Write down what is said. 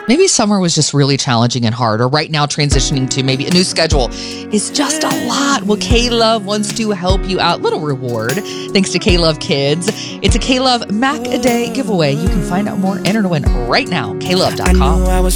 Maybe summer was just really challenging and hard, or right now transitioning to maybe a new schedule is just a lot. Well, K-Love wants to help you out. Little reward thanks to K-Love Kids. It's a K-Love Mac a Day giveaway. You can find out more, enter to win right now, klove.com.